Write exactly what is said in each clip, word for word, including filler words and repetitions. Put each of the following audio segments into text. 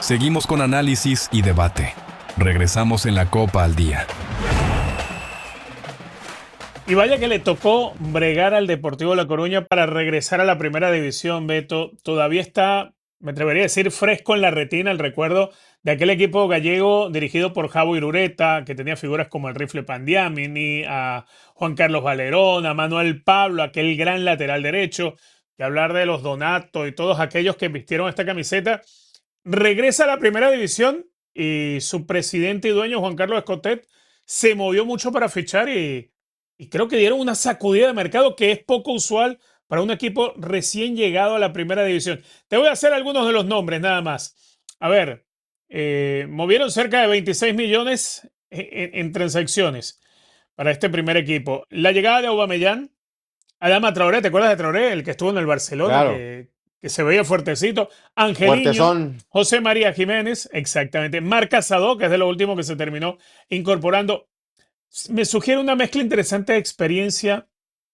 Seguimos con análisis y debate. Regresamos en la Copa al Día. Y vaya que le tocó bregar al Deportivo La Coruña para regresar a la primera división, Beto. Todavía está, me atrevería a decir, fresco en la retina el recuerdo de aquel equipo gallego dirigido por Javo Irureta, que tenía figuras como el Rifle Pandiamini, a Juan Carlos Valerón, a Manuel Pablo, aquel gran lateral derecho, que hablar de los Donato y todos aquellos que vistieron esta camiseta. Regresa a la primera división y su presidente y dueño, Juan Carlos Escotet, se movió mucho para fichar y, y creo que dieron una sacudida de mercado que es poco usual para un equipo recién llegado a la primera división. Te voy a hacer algunos de los nombres nada más. A ver, eh, movieron cerca de veintiséis millones en, en transacciones para este primer equipo. La llegada de Aubameyang, Adama Traoré, ¿te acuerdas de Traoré? El que estuvo en el Barcelona, Claro, que, que se veía fuertecito. fuertes Angeliño, son. José María Jiménez, exactamente. Marc Casado, que es de lo último que se terminó incorporando. Me sugiere una mezcla interesante de experiencia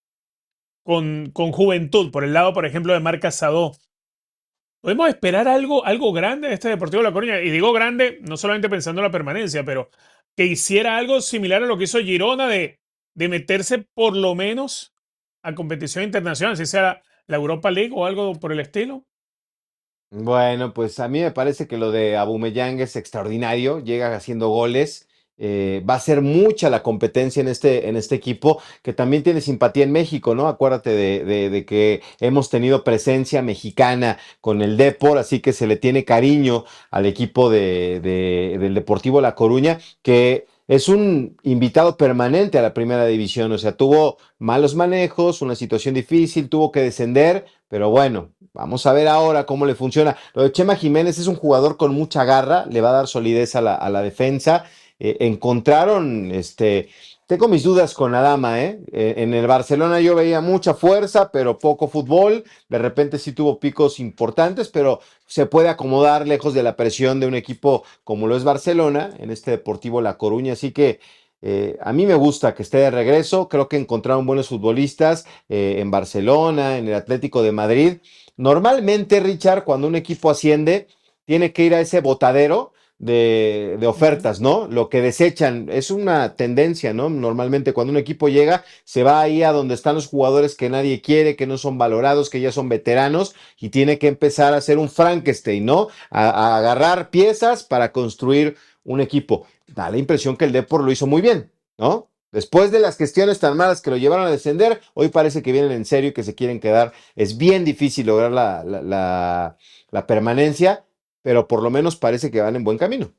con, con juventud, por el lado, por ejemplo, de Marc Casado. ¿Podemos esperar algo, algo grande de este Deportivo de La Coruña? Y digo grande, no solamente pensando en la permanencia, pero que hiciera algo similar a lo que hizo Girona de, de meterse por lo menos a competición internacional, si sea la Europa League o algo por el estilo. Bueno, pues a mí me parece que lo de Aubameyang es extraordinario, llega haciendo goles, eh, va a ser mucha la competencia en este, en este equipo, que también tiene simpatía en México, ¿no? Acuérdate de, de- de que hemos tenido presencia mexicana con el Depor, así que se le tiene cariño al equipo de, de- del Deportivo La Coruña, que es un invitado permanente a la primera división, o sea, tuvo malos manejos, una situación difícil, tuvo que descender, pero bueno. Vamos a ver ahora cómo le funciona. Lo de Chema Jiménez es un jugador con mucha garra, le va a dar solidez a la, a la defensa. Eh, encontraron, este, tengo mis dudas con Adama, ¿eh? Eh, En el Barcelona yo veía mucha fuerza, pero poco fútbol. De repente sí tuvo picos importantes, pero se puede acomodar lejos de la presión de un equipo como lo es Barcelona, en este Deportivo La Coruña. Así que eh, a mí me gusta que esté de regreso. Creo que encontraron buenos futbolistas eh, en Barcelona, en el Atlético de Madrid. Normalmente, Richard, cuando un equipo asciende, tiene que ir a ese botadero de, de Ujú. ofertas, ¿no? Lo que desechan es una tendencia, ¿no? Normalmente cuando un equipo llega, se va ahí a donde están los jugadores que nadie quiere, que no son valorados, que ya son veteranos, y tiene que empezar a hacer un Frankenstein, ¿no? A, a agarrar piezas para construir un equipo. Da la impresión que el Depor lo hizo muy bien, ¿no? Después de las gestiones tan malas que lo llevaron a descender, hoy parece que vienen en serio y que se quieren quedar. Es bien difícil lograr la, la, la, la permanencia, pero por lo menos parece que van en buen camino.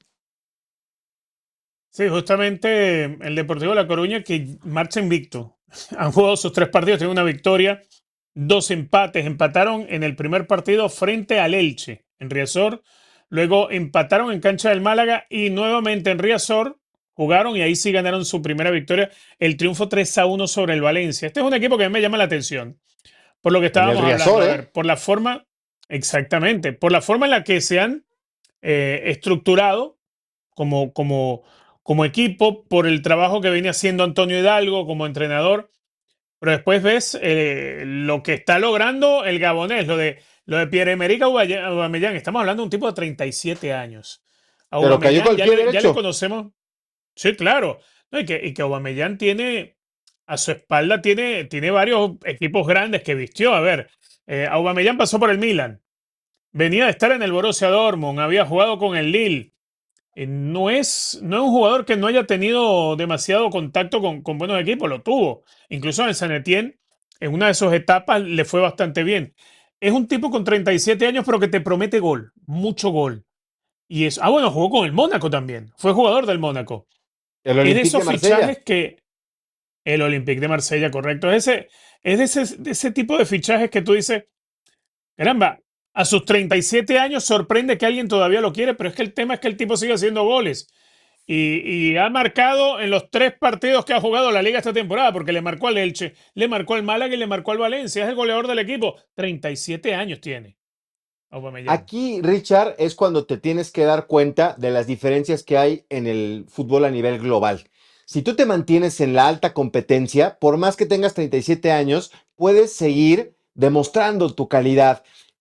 Sí, justamente el Deportivo de La Coruña que marcha invicto. Han jugado sus tres partidos, tienen una victoria, dos empates. Empataron en el primer partido frente al Elche, en Riazor. Luego empataron en cancha del Málaga y nuevamente en Riazor jugaron y ahí sí ganaron su primera victoria. El triunfo tres a uno sobre el Valencia. Este es un equipo que a mí me llama la atención, por lo que En el estábamos hablando. Riazor, A ¿eh? ver, por la forma, exactamente, por la forma en la que se han eh, estructurado como, como, como equipo, por el trabajo que viene haciendo Antonio Hidalgo como entrenador, pero después ves eh, lo que está logrando el gabonés, lo de, lo de Pierre-Emerick Aubameyang. Estamos hablando de un tipo de treinta y siete años. Pero cayó Aubameyang con el ya pie le, ya le derecho. conocemos. Sí, claro. No, y, que, y que Aubameyang tiene, a su espalda tiene, tiene varios equipos grandes que vistió. A ver, eh, Aubameyang pasó por el Milan, venía de estar en el Borussia Dortmund, había jugado con el Lille. Eh, no es, no es un jugador que no haya tenido demasiado contacto con, con buenos equipos, lo tuvo. Incluso en San Etienne, en una de sus etapas, le fue bastante bien. Es un tipo con treinta y siete años, pero que te promete gol, mucho gol. Y es, ah, bueno, jugó con el Mónaco también, fue jugador del Mónaco. El Es de Olympique de esos Marsella. fichajes que el Olympique de Marsella, correcto, es, ese, es de, ese, de ese tipo de fichajes que tú dices, caramba, a sus treinta y siete años sorprende que alguien todavía lo quiere, pero es que el tema es que el tipo sigue haciendo goles. Y, y ha marcado en los tres partidos que ha jugado la liga esta temporada, porque le marcó al Elche, le marcó al Málaga y le marcó al Valencia. Es el goleador del equipo. treinta y siete años tiene Aubameyang. Aquí, Richard, es cuando te tienes que dar cuenta de las diferencias que hay en el fútbol a nivel global. Si tú te mantienes en la alta competencia, por más que tengas treinta y siete años, puedes seguir demostrando tu calidad.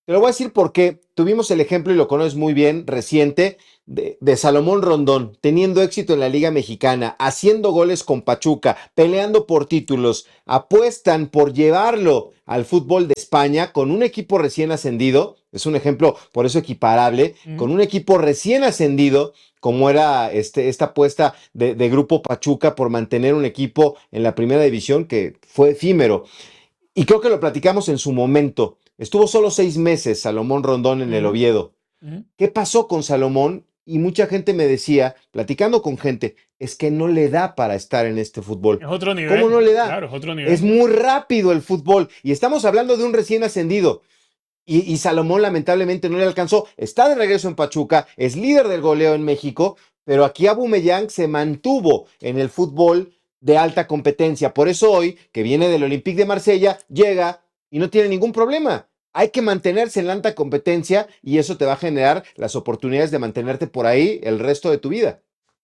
Te lo voy a decir porque tuvimos el ejemplo, y lo conoces muy bien, reciente, de, de Salomón Rondón, teniendo éxito en la Liga Mexicana, haciendo goles con Pachuca, peleando por títulos, apuestan por llevarlo al fútbol de España con un equipo recién ascendido, es un ejemplo por eso equiparable, con Mm. un equipo recién ascendido, como era este, esta apuesta de, de Grupo Pachuca por mantener un equipo en la primera división que fue efímero. Y creo que lo platicamos en su momento. Estuvo solo seis meses Salomón Rondón en el Ujú, Oviedo. ujú. ¿Qué pasó con Salomón? Y mucha gente me decía, platicando con gente, es que no le da para estar en este fútbol. Es otro ¿Cómo no nivel, le da? claro, es otro Es nivel. muy rápido el fútbol. Y estamos hablando de un recién ascendido. Y, y Salomón lamentablemente no le alcanzó. Está de regreso en Pachuca, es líder del goleo en México, pero aquí Aubameyang se mantuvo en el fútbol de alta competencia. Por eso hoy, que viene del Olympique de Marsella, llega y no tiene ningún problema. Hay que mantenerse en la alta competencia y eso te va a generar las oportunidades de mantenerte por ahí el resto de tu vida.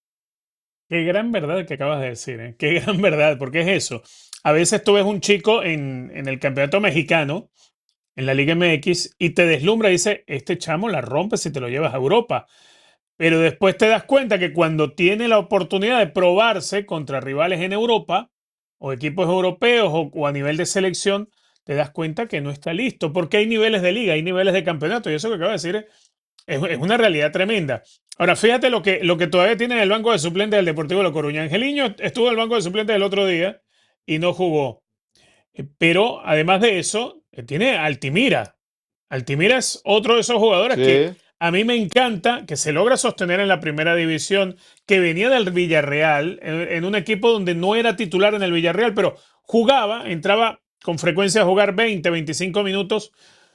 Qué gran verdad que acabas de decir, ¿eh? Qué gran verdad, porque es eso. A veces tú ves un chico en, en el campeonato mexicano, en la Liga M X, y te deslumbra y dice, este chamo la rompe si te lo llevas a Europa. Pero después te das cuenta que cuando tiene la oportunidad de probarse contra rivales en Europa, o equipos europeos, o, o a nivel de selección, te das cuenta que no está listo, porque hay niveles de liga, hay niveles de campeonato, y eso que acabo de decir es, es una realidad tremenda. Ahora, fíjate lo que, lo que todavía tiene en el banco de suplentes del Deportivo La Coruña. Angeliño estuvo en el banco de suplentes el otro día y no jugó. Eh, Pero además de eso, eh, tiene a Altimira. Altimira es otro de esos jugadores que Sí, a mí me encanta, que se logra sostener en la primera división, que venía del Villarreal, en, en un equipo donde no era titular en el Villarreal, pero jugaba, entraba con frecuencia a jugar veinte, veinticinco minutos.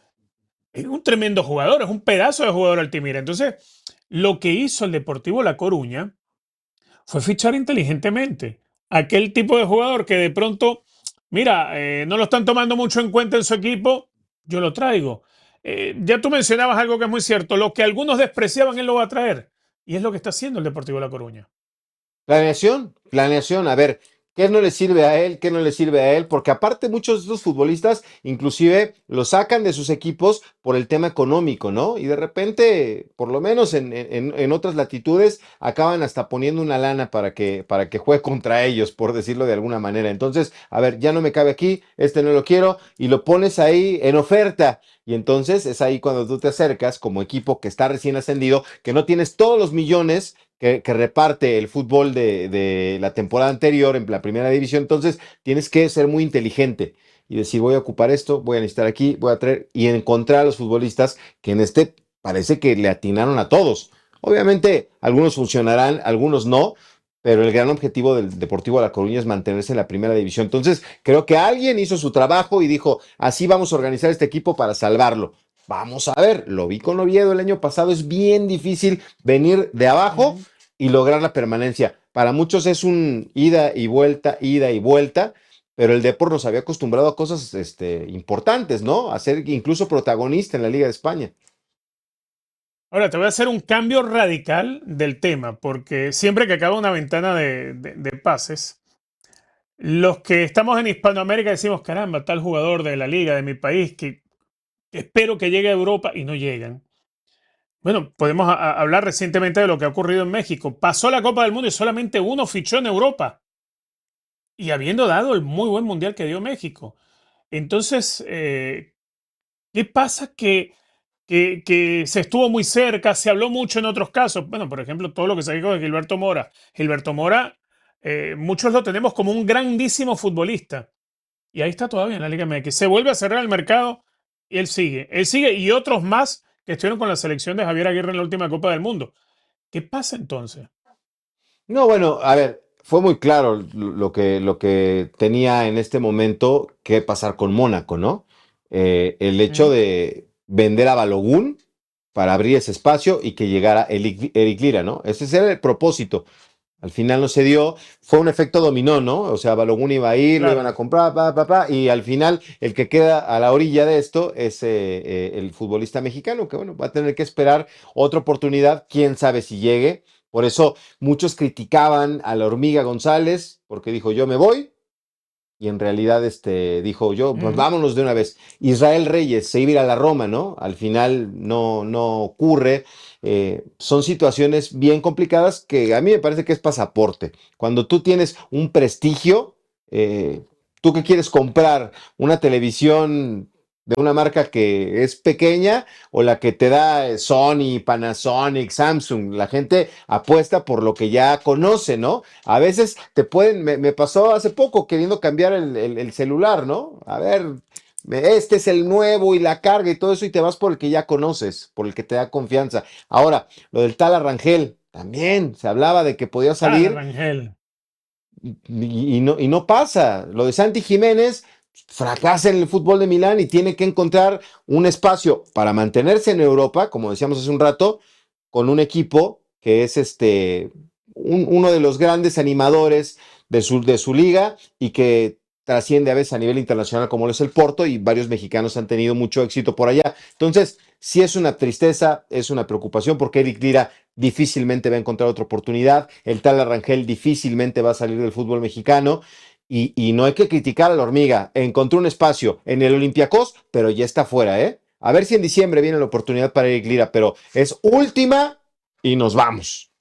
Es un tremendo jugador, es un pedazo de jugador Altimira. Entonces, lo que hizo el Deportivo La Coruña fue fichar inteligentemente. Aquel tipo de jugador que de pronto, mira, eh, no lo están tomando mucho en cuenta en su equipo, yo lo traigo. Eh, ya tú mencionabas algo que es muy cierto, lo que algunos despreciaban, él lo va a traer. Y es lo que está haciendo el Deportivo La Coruña. planeación, planeación. A ver, ¿qué no le sirve a él? ¿Qué no le sirve a él? Porque aparte muchos de estos futbolistas inclusive lo sacan de sus equipos por el tema económico, ¿no? Y de repente, por lo menos en, en- en otras latitudes, acaban hasta poniendo una lana para que, para que juegue contra ellos, por decirlo de alguna manera. Entonces, a ver, ya no me cabe aquí, este no lo quiero, y lo pones ahí en oferta. Y entonces es ahí cuando tú te acercas como equipo que está recién ascendido, que no tienes todos los millones que, que reparte el fútbol de, de la temporada anterior en la primera división. Entonces tienes que ser muy inteligente y decir, voy a ocupar esto, voy a necesitar aquí, voy a traer y encontrar a los futbolistas que en este parece que le atinaron a todos. Obviamente, algunos funcionarán, algunos no, pero el gran objetivo del Deportivo La Coruña es mantenerse en la primera división. Entonces, creo que alguien hizo su trabajo y dijo, así vamos a organizar este equipo para salvarlo. Vamos a ver, lo vi con Oviedo el año pasado, es bien difícil venir de abajo Ujú. y lograr la permanencia. Para muchos es un ida y vuelta, ida y vuelta, pero el Depor nos había acostumbrado a cosas este, importantes, ¿no? A ser incluso protagonista en la Liga de España. Ahora te voy a hacer un cambio radical del tema, porque siempre que acaba una ventana de, de- de pases, los que estamos en Hispanoamérica decimos, caramba, tal jugador de la liga de mi país que espero que llegue a Europa y no llegan. Bueno, podemos a- a hablar recientemente de lo que ha ocurrido en México. Pasó la Copa del Mundo y solamente uno fichó en Europa, y habiendo dado el muy buen mundial que dio México. Entonces, eh, ¿qué pasa? Que, que, que se estuvo muy cerca, se habló mucho en otros casos. Bueno, por ejemplo, todo lo que se dijo de Gilberto Mora. Gilberto Mora, eh, muchos lo tenemos como un grandísimo futbolista. Y ahí está todavía en la Liga M X. Se vuelve a cerrar el mercado y él sigue. Él sigue y otros más que estuvieron con la selección de Javier Aguirre en la última Copa del Mundo. ¿Qué pasa entonces? No, bueno, a ver, fue muy claro lo que, lo que tenía en este momento que pasar con Mónaco, ¿no? Eh, el hecho Mm. de vender a Balogun para abrir ese espacio y que llegara Eric, Eric Lira, ¿no? Ese era el propósito. Al final no se dio, fue un efecto dominó, ¿no? O sea, Balogun iba a ir, lo iban Claro. a comprar, pa, pa, pa, y al final el que queda a la orilla de esto es eh, eh, el futbolista mexicano, que bueno, va a tener que esperar otra oportunidad, quién sabe si llegue. Por eso muchos criticaban a la hormiga González, porque dijo yo me voy, y en realidad este, dijo yo, pues Mm. vámonos de una vez. Israel Reyes se iba a ir a la Roma, ¿no? Al final no, no ocurre. Eh, son situaciones bien complicadas que a mí me parece que es pasaporte. Cuando tú tienes un prestigio, eh, tú que quieres comprar una televisión de una marca que es pequeña o la que te da Sony, Panasonic, Samsung, la gente apuesta por lo que ya conoce, ¿no? A veces te pueden, me, me pasó hace poco queriendo cambiar el, el, el celular, ¿no? A ver, este es el nuevo y la carga y todo eso y te vas por el que ya conoces, por el que te da confianza. Ahora, lo del tal Arrangel, también se hablaba de que podía Ah, salir Rangel. y, y no, y no pasa. Lo de Santi Jiménez fracasa en el fútbol de Milán y tiene que encontrar un espacio para mantenerse en Europa, como decíamos hace un rato, con un equipo que es este, un- uno de los grandes animadores de su, de su liga y que trasciende a veces a nivel internacional como lo es el Porto y varios mexicanos han tenido mucho éxito por allá. Entonces, sí es una tristeza, es una preocupación porque Eric Lira difícilmente va a encontrar otra oportunidad, el tal Arrangel difícilmente va a salir del fútbol mexicano y, y no hay que criticar a la hormiga, encontró un espacio en el Olympiacos, pero ya está fuera, ¿eh? A ver si en diciembre viene la oportunidad para Eric Lira, pero es última y nos vamos.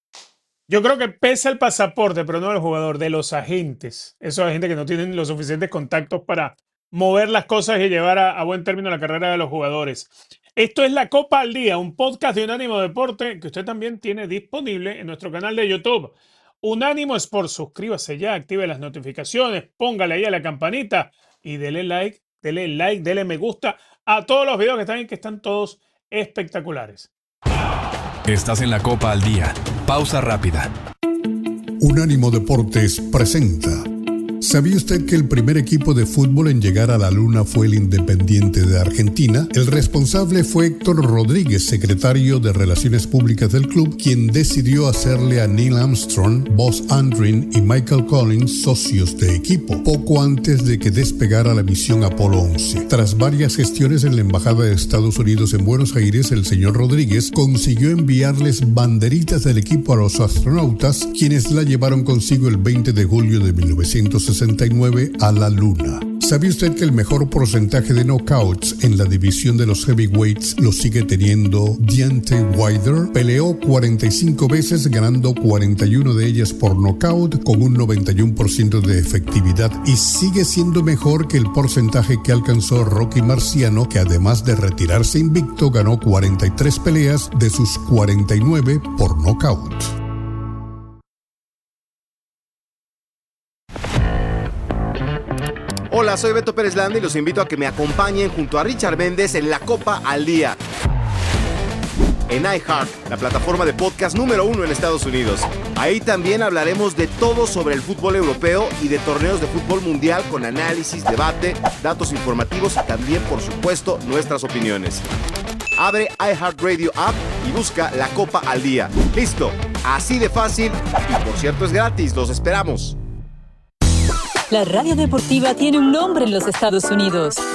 Yo creo que pesa el pasaporte, pero no del jugador, de los agentes. Esos agentes que no tienen los suficientes contactos para mover las cosas y llevar a, a buen término la carrera de los jugadores. Esto es La Copa al Día, un podcast de Unánimo Deporte que usted también tiene disponible en nuestro canal de YouTube. Unánimo Sport, suscríbase ya, active las notificaciones, póngale ahí a la campanita y dele like, dele like, dele me gusta a todos los videos que están ahí, que están todos espectaculares. Estás en la Copa al Día. Pausa rápida. Unánimo Deportes presenta. ¿Sabía usted que el primer equipo de fútbol en llegar a la Luna fue el Independiente de Argentina? El responsable fue Héctor Rodríguez, secretario de Relaciones Públicas del club, quien decidió hacerle a Neil Armstrong, Buzz Aldrin y Michael Collins socios de equipo, poco antes de que despegara la misión Apolo once. Tras varias gestiones en la Embajada de Estados Unidos en Buenos Aires, el señor Rodríguez consiguió enviarles banderitas del equipo a los astronautas, quienes la llevaron consigo el veinte de julio de mil novecientos sesenta y nueve a la Luna. ¿Sabía usted que el mejor porcentaje de knockouts en la división de los heavyweights lo sigue teniendo Deontay Wilder? Peleó cuarenta y cinco veces, ganando cuarenta y una de ellas por knockout con un noventa y uno por ciento de efectividad y sigue siendo mejor que el porcentaje que alcanzó Rocky Marciano, que además de retirarse invicto ganó cuarenta y tres peleas de sus cuarenta y nueve por knockout. Hola, soy Beto Pérez Landa y los invito a que me acompañen junto a Richard Méndez en La Copa al Día. En iHeart, la plataforma de podcast número uno en Estados Unidos. Ahí también hablaremos de todo sobre el fútbol europeo y de torneos de fútbol mundial con análisis, debate, datos informativos y también, por supuesto, nuestras opiniones. Abre iHeartRadio App y busca La Copa al Día. ¡Listo! Así de fácil y, por cierto, es gratis. Los esperamos. La radio deportiva tiene un nombre en los Estados Unidos.